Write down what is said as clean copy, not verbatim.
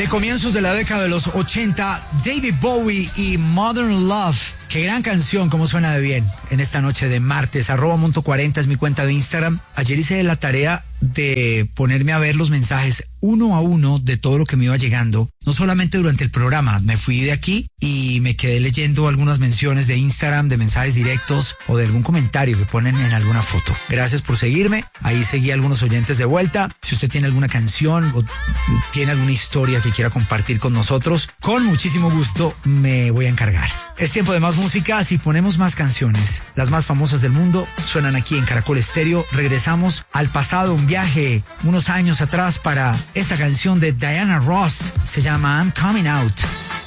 De comienzos de la década de los 80, David Bowie y Modern Love. Qué gran canción, cómo suena de bien en esta noche de martes. @Monto40 es mi cuenta de Instagram. Ayer hice la tarea de ponerme a ver los mensajes uno a uno de todo lo que me iba llegando, no solamente durante el programa. Me fui de aquí y me quedé leyendo algunas menciones de Instagram, de mensajes directos o de algún comentario que ponen en alguna foto. Gracias por seguirme. Ahí seguí a algunos oyentes de vuelta. Si usted tiene alguna canción o tiene alguna historia que quiera compartir con nosotros, con muchísimo gusto me voy a encargar. Es tiempo de más música. Si ponemos más canciones, las más famosas del mundo suenan aquí en Caracol Estéreo. Regresamos al pasado, un viaje unos años atrás para esta canción de Diana Ross. Se llama I'm Coming Out.